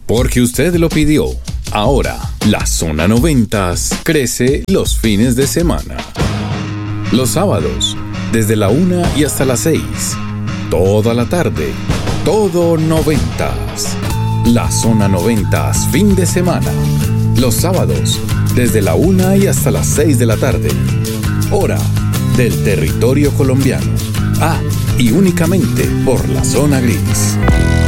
Porque usted lo pidió. Ahora, la Zona 90 crece los fines de semana. Los sábados, desde la 1 y hasta las 6. Toda la tarde, todo 90. La Zona 90 fin de semana. Los sábados, desde la 1 y hasta las 6 de la tarde. Hora del territorio colombiano. Y únicamente por la Zona Gris.